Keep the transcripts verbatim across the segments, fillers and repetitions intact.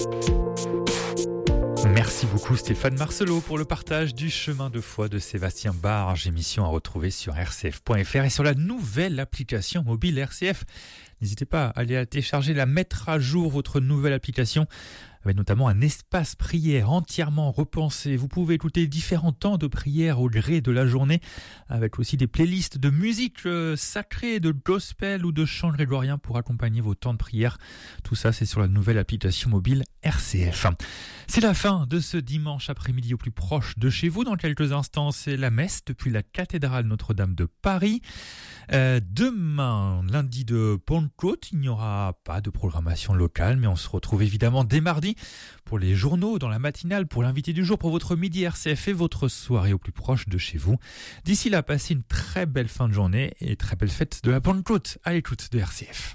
Merci beaucoup Stéphane Marcelot pour le partage du chemin de foi de Sébastien Barge, émission à retrouver sur r c f point f r et sur la nouvelle application mobile R C F. N'hésitez pas à aller la télécharger, la mettre à jour, votre nouvelle application, avec notamment un espace prière entièrement repensé. Vous pouvez écouter différents temps de prière au gré de la journée, avec aussi des playlists de musique euh, sacrée, de gospel ou de chants grégoriens pour accompagner vos temps de prière. Tout ça, c'est sur la nouvelle application mobile R C F. C'est la fin de ce dimanche après-midi au plus proche de chez vous. Dans quelques instants, c'est la messe depuis la cathédrale Notre-Dame de Paris. Euh, demain, lundi de Pentecôte, il n'y aura pas de programmation locale, mais on se retrouve évidemment dès mardi pour les journaux, dans la matinale, pour l'invité du jour, pour votre midi R C F et votre soirée au plus proche de chez vous. D'ici là, passez une très belle fin de journée et très belle fête de la Pentecôte à l'écoute de R C F.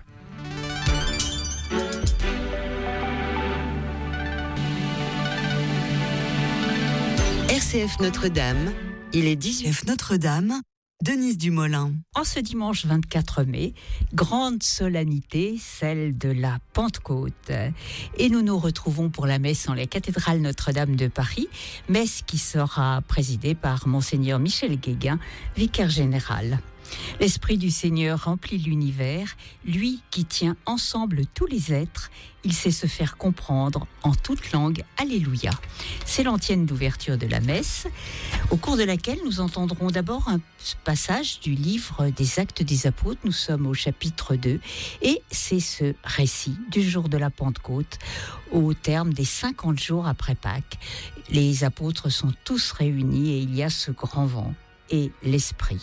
R C F Notre-Dame, il est dix-huit heures Notre-Dame, Denise Dumoulin. En ce dimanche vingt-quatre mai, grande solennité, celle de la Pentecôte. Et nous nous retrouvons pour la messe en la cathédrale Notre-Dame de Paris, messe qui sera présidée par Monseigneur Michel Guéguin, vicaire général. L'Esprit du Seigneur remplit l'univers, lui qui tient ensemble tous les êtres, il sait se faire comprendre en toute langue. Alléluia. C'est l'antienne d'ouverture de la messe, au cours de laquelle nous entendrons d'abord un passage du livre des Actes des Apôtres. Nous sommes au chapitre deux et c'est ce récit du jour de la Pentecôte au terme des cinquante jours après Pâques. Les apôtres sont tous réunis et il y a ce grand vent et l'Esprit.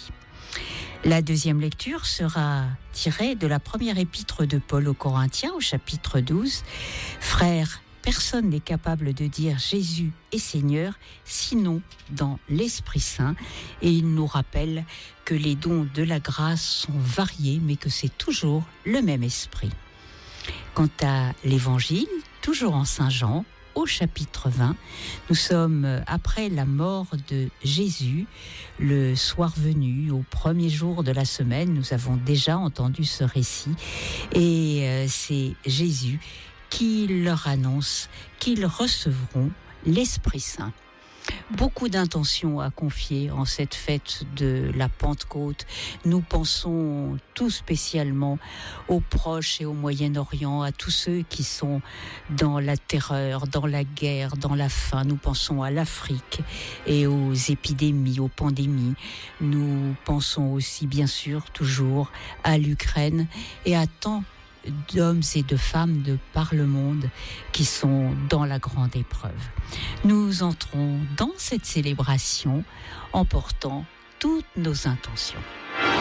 La deuxième lecture sera tirée de la première épître de Paul aux Corinthiens au chapitre douze. Frères, personne n'est capable de dire Jésus est Seigneur, sinon dans l'Esprit Saint. Et il nous rappelle que les dons de la grâce sont variés, mais que c'est toujours le même Esprit. Quant à l'Évangile, toujours en Saint Jean, au chapitre vingt, nous sommes après la mort de Jésus, le soir venu, au premier jour de la semaine. Nous avons déjà entendu ce récit et euh, c'est Jésus qui leur annonce qu'ils recevront l'Esprit Saint. Beaucoup d'intentions à confier en cette fête de la Pentecôte. Nous pensons tout spécialement aux proches et au Moyen-Orient, à tous ceux qui sont dans la terreur, dans la guerre, dans la faim. Nous pensons à l'Afrique et aux épidémies, aux pandémies. Nous pensons aussi, bien sûr, toujours à l'Ukraine et à tant d'hommes et de femmes de par le monde qui sont dans la grande épreuve. Nous entrons dans cette célébration en portant toutes nos intentions.